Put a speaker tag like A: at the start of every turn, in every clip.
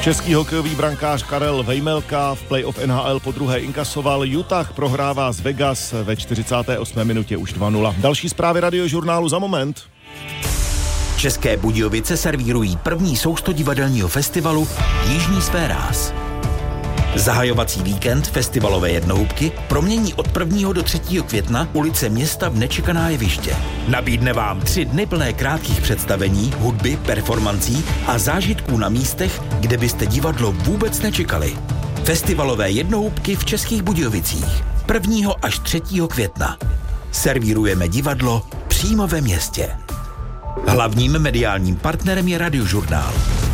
A: Český hokejový brankář Karel Vejmelka v playoff NHL podruhé inkasoval. Utah prohrává z Vegas ve 48. minutě už 2-0. Další zprávy Radiožurnálu za moment.
B: České Budějovice servírují první sousto divadelního festivalu Jižní Sféráz. Zahajovací víkend festivalové jednohubky promění od 1. do 3. května ulice města v nečekaná jeviště. Nabídne vám 3 dny plné krátkých představení, hudby, performancí a zážitků na místech, kde byste divadlo vůbec nečekali. Festivalové jednohubky v Českých Budějovicích 1. až 3. května. Servírujeme divadlo přímo ve městě. Hlavním mediálním partnerem je Radiožurnál.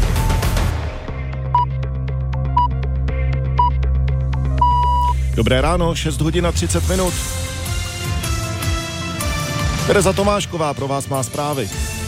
A: Dobré ráno, 6 hodin a 30 minut. Tereza Tomášková pro vás má zprávy.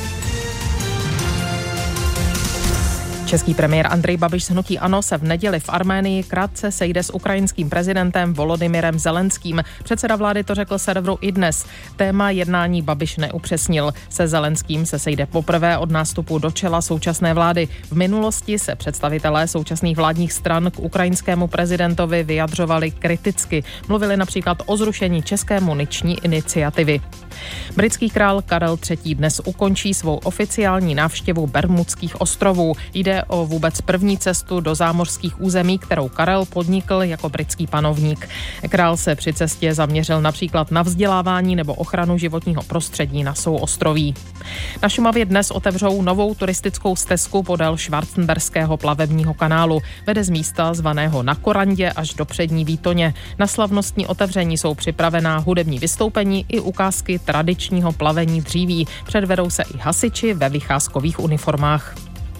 C: Český premiér Andrej Babiš z hnutí ANO se v neděli v Arménii krátce sejde s ukrajinským prezidentem Volodymyrem Zelenským. Předseda vlády to řekl serveru iDnes. Téma jednání Babiš neupřesnil. Se Zelenským se sejde poprvé od nástupu do čela současné vlády. V minulosti se představitelé současných vládních stran k ukrajinskému prezidentovi vyjadřovali kriticky. Mluvili například o zrušení české muniční iniciativy. Britský král Karel III. Dnes ukončí svou oficiální návštěvu Bermudských ostrovů. Jde o vůbec první cestu do zámořských území, kterou Karel podnikl jako britský panovník. Král se při cestě zaměřil například na vzdělávání nebo ochranu životního prostředí na souostroví. Na Šumavě dnes otevřou novou turistickou stezku podél Schwarzenberského plavebního kanálu. Vede z místa zvaného Na Korandě až do Přední Výtoně. Na slavnostní otevření jsou připravená hudební vystoupení i ukázky tradičního plavení dříví. Předvedou se i hasiči ve vycházkových uniformách.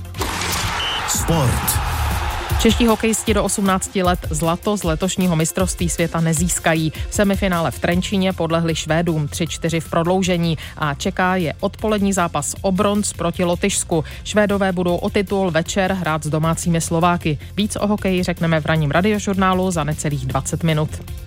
B: Sport.
C: Čeští hokejisti do 18 let zlato z letošního mistrovství světa nezískají. V semifinále v Trenčíně podlehli Švédům 3-4 v prodloužení a čeká je odpolední zápas o bronz proti Lotyšsku. Švédové budou o titul večer hrát s domácími Slováky. Víc o hokeji řekneme v ranním Radiožurnálu za necelých 20 minut.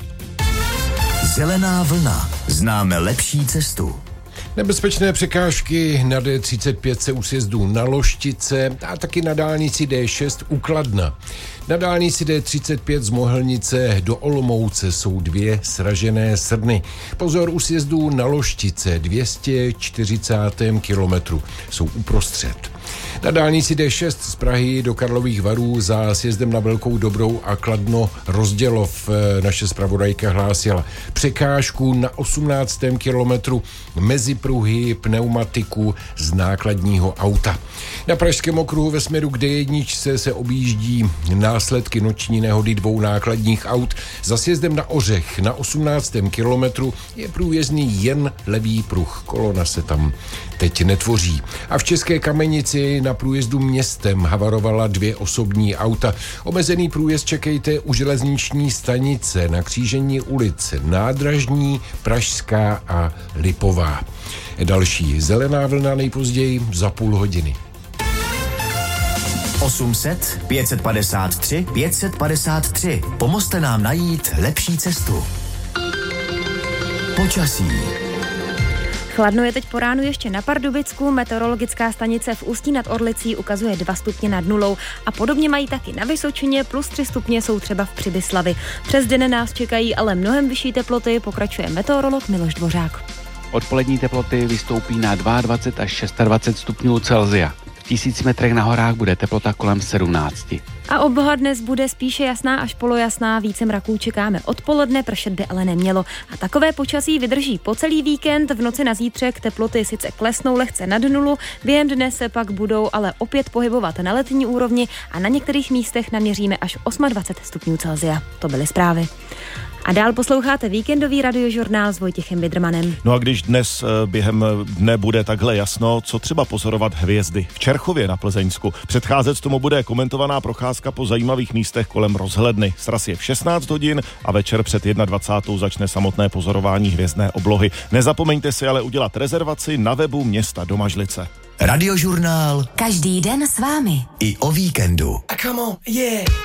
B: Zelená vlna. Známe lepší cestu.
D: Nebezpečné překážky na D35 se u sjezdu na Loštice a taky na dálnici D6 u Kladna. Na dálnici D35 z Mohelnice do Olomouce jsou 2 sražené srny. Pozor, u sjezdu na Loštice 240. kilometru jsou uprostřed. Na dálnici D6 z Prahy do Karlových Varů za sjezdem na Velkou Dobrou a Kladno Rozdělov naše zpravodajka hlásila překážku na 18. kilometru mezi pruhy pneumatiku z nákladního auta. Na Pražském okruhu ve směru k D1 se objíždí následky noční nehody 2 nákladních aut. Za sjezdem na Ořech na 18. kilometru je průjezdný jen levý pruh. Kolona se tam teď netvoří. A v České Kamenici na průjezdu městem havarovala 2 osobní auta. Omezený průjezd čekejte u železniční stanice na křížení ulic Nádražní, Pražská a Lipová. Další zelená vlna nejpozději za půl hodiny.
B: 800 553 553. Pomozte nám najít lepší cestu. Počasí.
E: Chladno je teď po ránu ještě na Pardubicku, meteorologická stanice v Ústí nad Orlicí ukazuje 2 stupně nad nulou a podobně mají taky na Vysočině, plus 3 stupně jsou třeba v Přibyslavi. Přes den nás čekají ale mnohem vyšší teploty, pokračuje meteorolog Miloš Dvořák.
F: Odpolední teploty vystoupí na 22 až 26 stupňů Celsia. V 1000 metrech na horách bude teplota kolem 17.
E: A obloha dnes bude spíše jasná až polojasná, více mraků čekáme odpoledne, pršet by ale nemělo. A takové počasí vydrží po celý víkend, v noci na zítřek teploty sice klesnou lehce nad nulu, během dne se pak budou ale opět pohybovat na letní úrovni a na některých místech naměříme až 28 stupňů Celsia. To byly zprávy. A dál posloucháte víkendový Radiožurnál s Vojtěchem Bidrmanem.
A: No a když dnes během dne bude takhle jasno, co třeba pozorovat hvězdy v Čerchově na Plzeňsku. Předcházet tomu bude komentovaná procházka po zajímavých místech kolem rozhledny. Sraz je v 16 hodin a večer před 21. začne samotné pozorování hvězdné oblohy. Nezapomeňte si ale udělat rezervaci na webu města Domažlice.
B: Radiožurnál.
G: Každý den s vámi.
B: I o víkendu.
H: Come on, yeah.